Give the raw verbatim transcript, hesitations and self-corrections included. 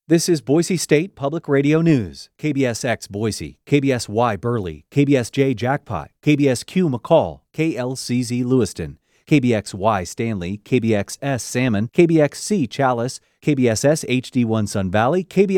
This is Boise State Public Radio News. K B S X Boise, K B S Y Burley, K B S J Jackpot, K B S Q McCall, K L C Z Lewiston, K B X Y Stanley, K B X S Salmon, K B X C Chalice, K B S S H D one Sun Valley, K B